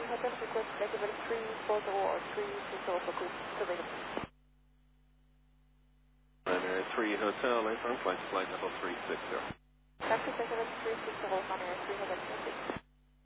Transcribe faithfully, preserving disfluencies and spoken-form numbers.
Hotel request category three forty or three sixty for quick available. Primary three Hotel, Latron, flight flight level three sixty. Taxi category three sixty, Honor three Hotel.